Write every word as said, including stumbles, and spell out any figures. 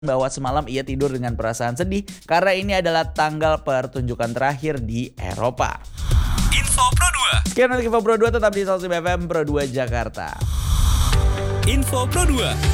bahwa semalam ia tidur dengan perasaan sedih karena ini adalah tanggal pertunjukan terakhir di Eropa. Info Pro dua. Sekian untuk Info Pro dua, tetap di Salsi B F M Pro dua Jakarta. Info Pro dua.